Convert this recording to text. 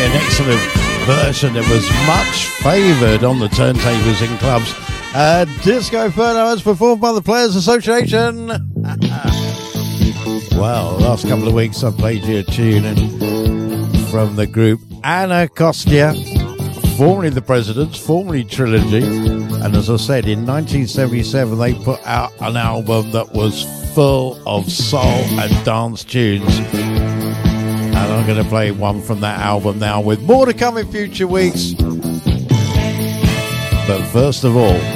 an excellent version that was much favoured on the turntables in clubs. Disco Inferno as performed by the Players Association. Well, last couple of weeks I played you a tune from the group Anacostia, formerly the Presidents, formerly Trilogy. And as I said, in 1977 they put out an album that was full of soul and dance tunes. And I'm going to play one from that album now, with more to come in future weeks. But first of all,